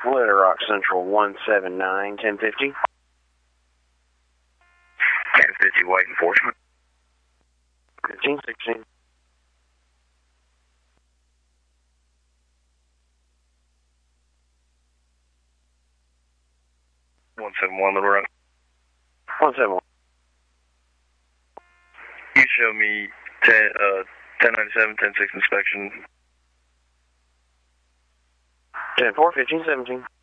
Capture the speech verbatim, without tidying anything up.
Little Rock Central one seven nine, ten fifty. ten fifty, white enforcement. fifteen sixteen. one seven one, Little Rock. one seven one. You show me ten, uh, ten ninety-seven, ten six inspection. ten four, fifteen seventeen.